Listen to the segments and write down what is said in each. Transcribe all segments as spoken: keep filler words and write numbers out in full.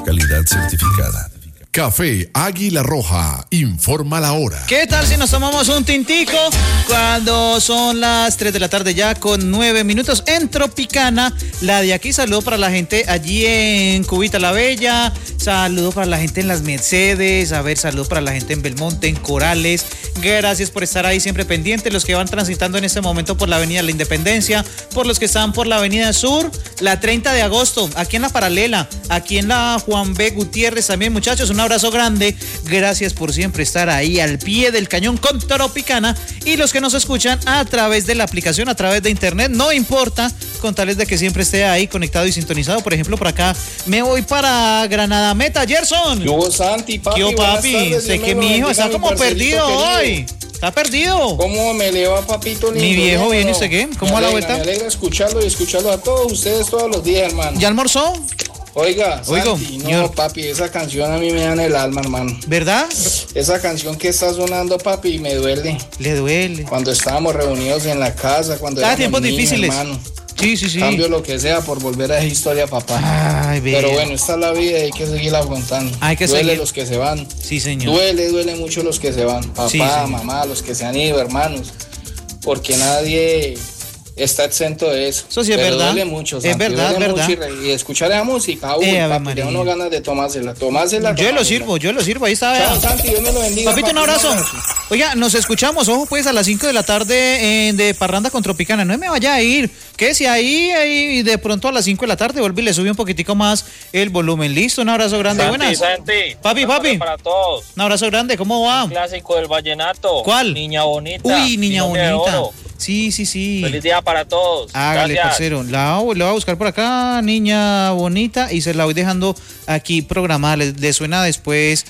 calidad certificada. Café Águila Roja, informa la hora. ¿Qué tal si nos tomamos un tintico cuando son las tres de la tarde ya con nueve minutos en Tropicana? La de aquí, saludo para la gente allí en Cubita la Bella, saludo para la gente en Las Mercedes, a ver, saludo para la gente en Belmonte, en Corales. Gracias por estar ahí siempre pendientes, los que van transitando en este momento por la Avenida La Independencia, por los que están por la Avenida Sur, la treinta de agosto, aquí en la Paralela, aquí en la Juan B. Gutiérrez también, muchachos, un abrazo grande, gracias por siempre estar ahí al pie del cañón con Tropicana, y los que nos escuchan a través de la aplicación, a través de internet, no importa, con tales de que siempre esté ahí conectado y sintonizado. Por ejemplo, por acá me voy para Granada Meta, Gerson. ¿Qué hubo, Santi, papi? ¿Qué hubo, papi? Sé que mi hijo está como perdido hoy. Está perdido. ¿Cómo me le va, papito lindo? Mi viejo, ¿bien y usted qué? ¿Cómo va la vuelta? Me alegra escucharlo y escucharlo a todos ustedes todos los días, hermano. ¿Ya almorzó? Oiga, Oigo, Santi, no, señor. papi, esa canción a mí me da en el alma, hermano. ¿Verdad? Esa canción que está sonando, papi, me duele. Le duele. Cuando estábamos reunidos en la casa, cuando Cada éramos tiempos niños, difíciles. hermano. Sí, sí, sí. Cambio lo que sea por volver a esa historia, papá. Ay, vea. Pero bueno, esta es la vida y hay que seguirla afrontando. Hay que duele seguir. los que se van. Sí, señor. Duele, duele mucho los que se van. Papá, Sí, señor. mamá, los que se han ido, hermanos. Porque nadie está exento de eso. Eso sí es Pero verdad. duele mucho, Es Santi, verdad, duele verdad. mucho y, y escuchar esa música, uy, Eh, Ave papi, María. da uno ganas de tomársela, tomársela. Yo lo tomársela. sirvo, yo lo sirvo. Ahí está. Chao, vea. Santi, Dios me lo bendiga. Papito, un papi, abrazo. Oiga, nos escuchamos, ojo, pues a las cinco de la tarde en de Parranda con Tropicana. No me vaya a ir. Quédese ahí, ahí y de pronto a las cinco de la tarde vuelve y le sube un poquitico más el volumen. Listo, un abrazo grande. Santi, Buenas. Santi, Papi, papi. para todos. Un abrazo grande, ¿cómo va? Un clásico del vallenato. ¿Cuál? Niña Bonita. Uy, Niña Mi nombre de Bonita. oro. Sí, sí, sí. Feliz día para todos. Hágale, Gracias. parcero. La, la voy a buscar por acá, Niña Bonita, y se la voy dejando aquí programada. Le, le suena después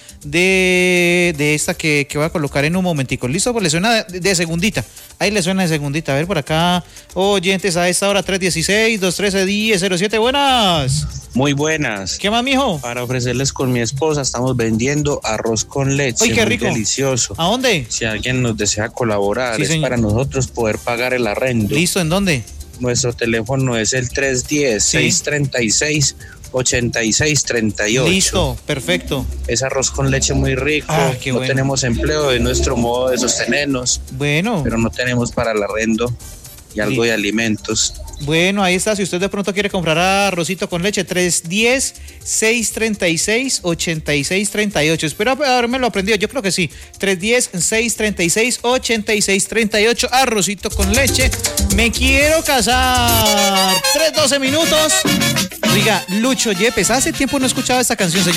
de, de esta que, que voy a colocar en un momentico. ¿Listo? Pues le suena de, de segundita. Ahí le suena de segundita. A ver, por acá, oyentes a esta hora, tres uno seis, dos uno tres, uno cero cero siete. Buenas. Muy buenas. ¿Qué más, mijo? Para ofrecerles con mi esposa, estamos vendiendo arroz con leche. Uy, qué muy rico. Delicioso. ¿A dónde? Si alguien nos desea colaborar, Sí, es señor. para nosotros poder pagar el arrendo. ¿Listo? ¿En dónde? Nuestro teléfono es el tres uno cero, seis tres seis, ocho seis tres ocho. Listo, perfecto. Es arroz con leche muy rico. Ah, qué no bueno. tenemos empleo, es nuestro modo de sostenernos, Bueno. pero no tenemos para el arrendo y algo Sí. de alimentos. Bueno, ahí está. Si usted de pronto quiere comprar arrocito con leche, tres uno cero, seis tres seis, ocho seis tres ocho. Espero haberme lo aprendido. Yo creo que sí. tres uno cero, seis tres seis, ocho seis tres ocho. Arrocito con leche. Me quiero casar. tres doce minutos. Oiga, Lucho Yepes. Hace tiempo no escuchaba esta canción. Se